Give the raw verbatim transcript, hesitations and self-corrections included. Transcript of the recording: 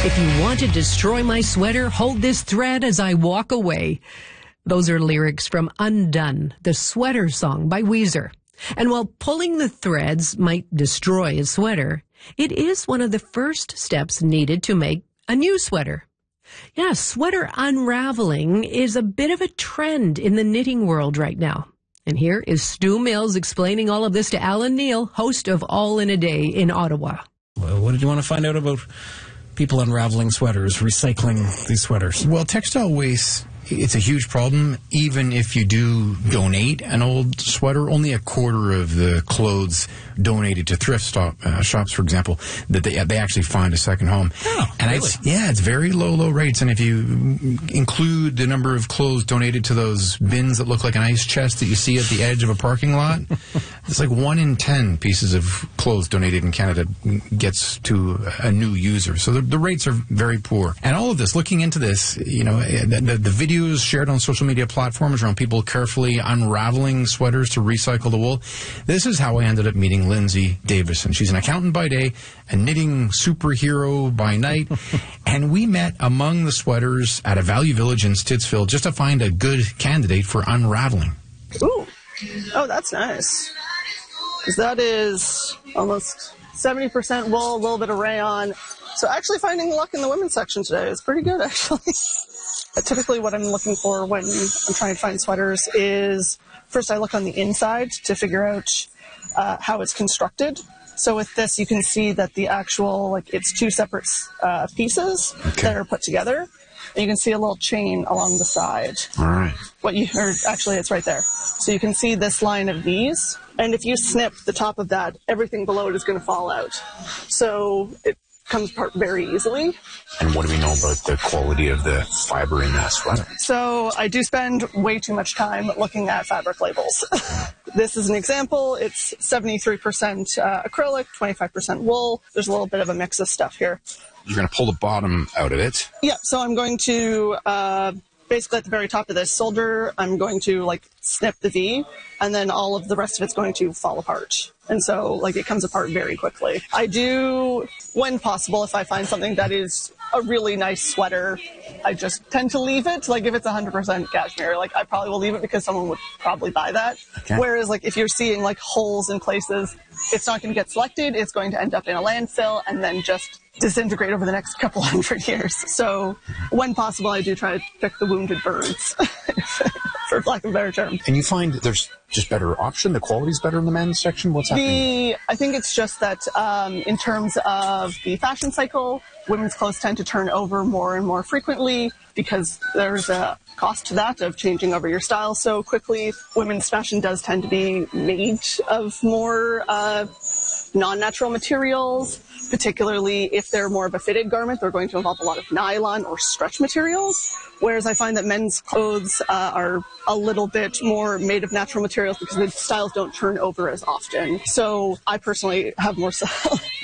If you want to destroy my sweater, hold this thread as I walk away. Those are lyrics from Undone, the sweater song by Weezer. And while pulling the threads might destroy a sweater, it is one of the first steps needed to make a new sweater. Yeah, sweater unraveling is a bit of a trend in the knitting world right now. And here is Stu Mills explaining all of this to Alan Neal, host of All in a Day in Ottawa. Well, what did you want to find out about people unraveling sweaters, recycling these sweaters? Well, textile waste, it's a huge problem. Even if you do donate an old sweater, only a quarter of the clothes donated to thrift stop, uh, shops, for example, that they they actually find a second home. Oh, and really? I'd, yeah, it's very low, low rates. And if you include the number of clothes donated to those bins that look like an ice chest that you see at the edge of a parking lot, it's like one in ten pieces of clothes donated in Canada gets to a new user. So the, the rates are very poor. And all of this, looking into this, you know, the, the, the videos shared on social media platforms around people carefully unraveling sweaters to recycle the wool. This is how I ended up meeting Lindsay Davison. She's an accountant by day, a knitting superhero by night, and we met among the sweaters at a Value Village in Stittsville just to find a good candidate for unraveling. Ooh. Oh, that's nice. Because that is almost seventy percent wool, a little bit of rayon. So actually finding luck in the women's section today is pretty good, actually. Typically what I'm looking for when I'm trying to find sweaters is, first I look on the inside to figure out uh, how it's constructed. So with this, you can see that the actual, like, it's two separate uh, pieces okay. that are put together. And you can see a little chain along the side. All right. What you, or actually, it's right there. So you can see this line of these. And if you snip the top of that, everything below it is going to fall out. So it comes apart very easily. And what do we know about the quality of the fiber in that sweater? So I do spend way too much time looking at fabric labels. This is an example. It's seventy-three percent uh, acrylic, twenty-five percent wool. There's a little bit of a mix of stuff here. You're going to pull the bottom out of it? Yeah, so I'm going to, uh, basically at the very top of this solder, I'm going to, like, snip the V, and then all of the rest of it's going to fall apart. And so, like, it comes apart very quickly. I do, when possible, if I find something that is a really nice sweater, I just tend to leave it. Like, if it's one hundred percent cashmere, like, I probably will leave it because someone would probably buy that. Okay. Whereas, like, if you're seeing, like, holes in places, it's not going to get selected. It's going to end up in a landfill and then just disintegrate over the next couple hundred years. So, when possible, I do try to pick the wounded birds, for lack of a better term. And you find there's just better option? The quality's better in the men's section? What's happening? The, I think it's just that um, in terms of the fashion cycle, women's clothes tend to turn over more and more frequently because there's a cost to that of changing over your style so quickly. Women's fashion does tend to be made of more uh, non-natural materials, particularly if they're more of a fitted garment. They're going to involve a lot of nylon or stretch materials, whereas I find that men's clothes uh, are a little bit more made of natural materials because the styles don't turn over as often. So I personally have more style.